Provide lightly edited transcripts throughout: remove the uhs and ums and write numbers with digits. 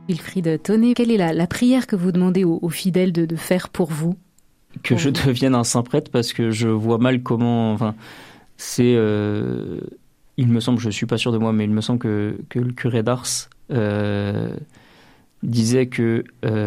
Wilfried Thonnet, quelle est la prière que vous demandez aux fidèles de faire pour vous? Que je devienne un saint prêtre, parce que je vois mal comment... Enfin, c'est... il me semble, je suis pas sûr de moi, mais il me semble que le curé d'Ars disait que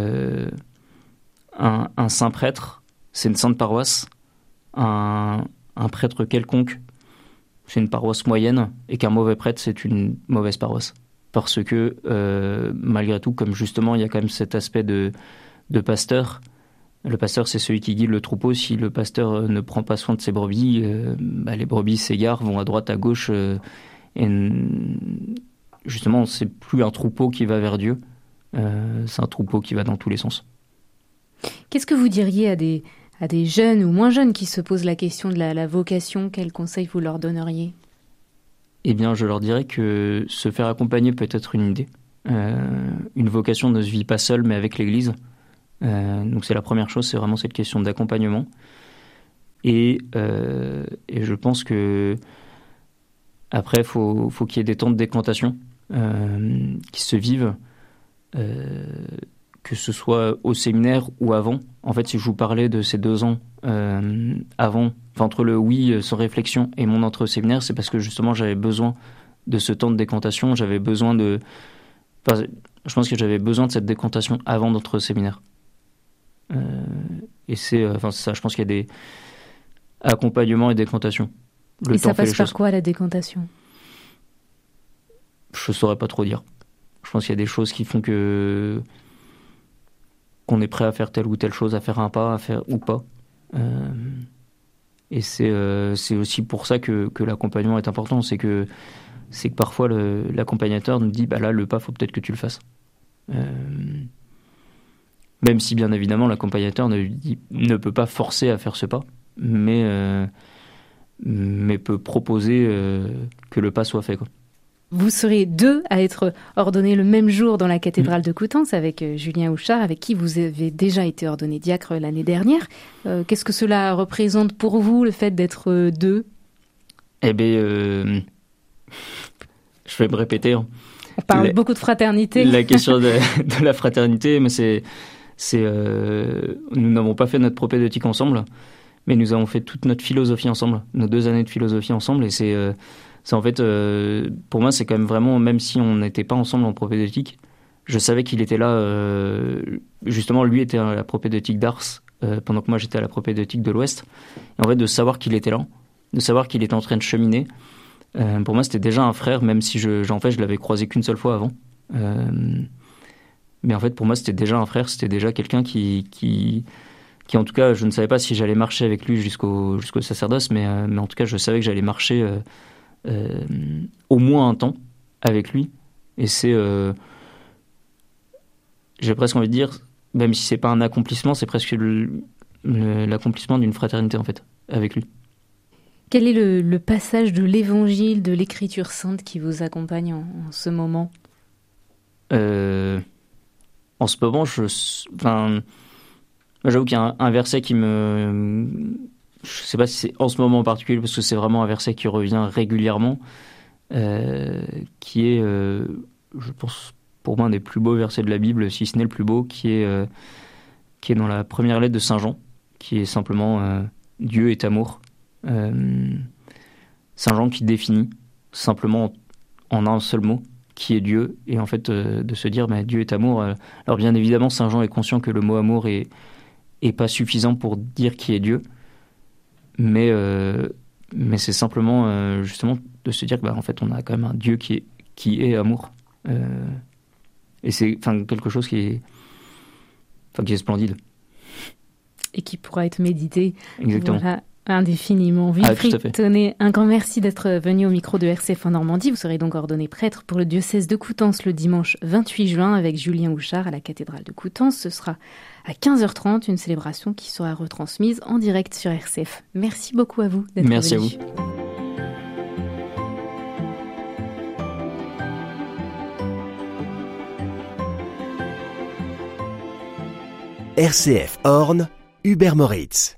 un saint prêtre, c'est une sainte paroisse, un prêtre quelconque, c'est une paroisse moyenne, et qu'un mauvais prêtre, c'est une mauvaise paroisse. Parce que, malgré tout, comme justement, il y a quand même cet aspect de pasteur. Le pasteur, c'est celui qui guide le troupeau. Si le pasteur ne prend pas soin de ses brebis, les brebis s'égarent, vont à droite, à gauche. Et justement, c'est plus un troupeau qui va vers Dieu. C'est un troupeau qui va dans tous les sens. Qu'est-ce que vous diriez à des jeunes ou moins jeunes qui se posent la question de la vocation? Quels conseils vous leur donneriez? Eh bien, je leur dirais que se faire accompagner peut être une idée. Une vocation ne se vit pas seule, mais avec l'Église. Donc c'est la première chose, c'est vraiment cette question d'accompagnement. Et je pense que après, faut qu'il y ait des temps de décantation qui se vivent, que ce soit au séminaire ou avant. En fait, si je vous parlais de ces 2 ans avant, entre le oui sans réflexion et mon entrée au séminaire, c'est parce que justement j'avais besoin de ce temps de décantation. Je pense que j'avais besoin de cette décantation avant d'entrer au séminaire. Et c'est ça, je pense qu'il y a des accompagnements et décantation. Et ça passe par quoi, la décantation? Je saurais pas trop dire. Je pense qu'il y a des choses qui font qu'on est prêt à faire telle ou telle chose, à faire un pas, à faire ou pas. Et c'est aussi pour ça que l'accompagnement est important. C'est que parfois l'accompagnateur nous dit là, le pas, faut peut-être que tu le fasses. Même si, bien évidemment, l'accompagnateur ne peut pas forcer à faire ce pas, mais peut proposer que le pas soit fait, quoi. Vous serez 2 à être ordonnés le même jour dans la cathédrale de Coutances avec Julien Houchard, avec qui vous avez déjà été ordonné diacre l'année dernière. Qu'est-ce que cela représente pour vous, le fait d'être 2? Eh bien, je vais me répéter. On parle beaucoup de fraternité. La question de la fraternité, mais nous n'avons pas fait notre propédeutique ensemble, mais nous avons fait toute notre philosophie ensemble, nos 2 années de philosophie ensemble, et c'est en fait, pour moi, c'est quand même vraiment, même si on n'était pas ensemble en propédeutique, je savais qu'il était là, justement, lui était à la propédeutique d'Ars, pendant que moi j'étais à la propédeutique de l'Ouest, et en fait, de savoir qu'il était là, de savoir qu'il était en train de cheminer, pour moi c'était déjà un frère, même si je l'avais croisé qu'une seule fois avant. Mais en fait, pour moi, c'était déjà un frère, c'était déjà quelqu'un qui, en tout cas, je ne savais pas si j'allais marcher avec lui jusqu'au sacerdoce, mais en tout cas, je savais que j'allais marcher au moins un temps avec lui. Et c'est, j'ai presque envie de dire, même si c'est pas un accomplissement, c'est presque l'accomplissement d'une fraternité, en fait, avec lui. Quel est le passage de l'Évangile, de l'Écriture sainte qui vous accompagne en ce moment? En ce moment, j'avoue qu'il y a un verset qui me... Je ne sais pas si c'est en ce moment en particulier, parce que c'est vraiment un verset qui revient régulièrement, qui est, je pense, pour moi, un des plus beaux versets de la Bible, si ce n'est le plus beau, qui est dans la première lettre de Saint Jean, qui est simplement Dieu est amour. Saint Jean qui définit simplement en un seul mot qui est Dieu, et en fait de se dire Dieu est amour. Alors bien évidemment, Saint Jean est conscient que le mot amour est pas suffisant pour dire qui est Dieu, mais c'est simplement justement de se dire que en fait on a quand même un Dieu qui est amour, et c'est quelque chose qui est splendide et qui pourra être médité. Exactement. Voilà. Indéfiniment. Wilfried Thonnet, un grand merci d'être venu au micro de RCF en Normandie. Vous serez donc ordonné prêtre pour le diocèse de Coutances le dimanche 28 juin avec Julien Houchard à la cathédrale de Coutances. Ce sera à 15h30, une célébration qui sera retransmise en direct sur RCF. Merci beaucoup à vous d'être venu. Merci à vous. RCF Orne, Hubert Moritz.